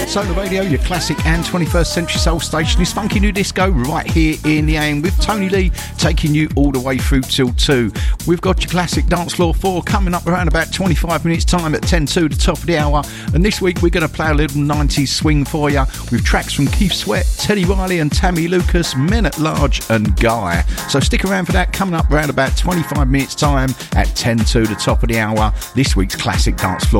Solar Radio, your classic and 21st century soul station, is funky new disco right here in the AM with Tony Lee taking you all the way through till 2. We've got your classic Dance Floor 4 coming up around about 25 minutes time at 10 to the top of the hour, and this week we're going to play a little 90s swing for you with tracks from Keith Sweat, Teddy Riley and Tammy Lucas, Men at Large and Guy. So stick around for that, coming up around about 25 minutes time at 10 to the top of the hour, this week's classic Dance Floor